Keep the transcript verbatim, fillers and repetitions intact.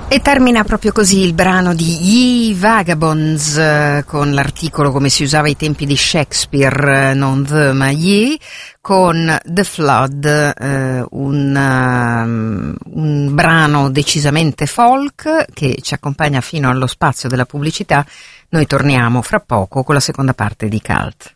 E termina proprio così il brano di Ye Vagabonds, eh, con l'articolo come si usava ai tempi di Shakespeare, eh, non the ma Ye, con The Flood, eh, un, um, un brano decisamente folk che ci accompagna fino allo spazio della pubblicità. Noi torniamo fra poco con la seconda parte di Cult.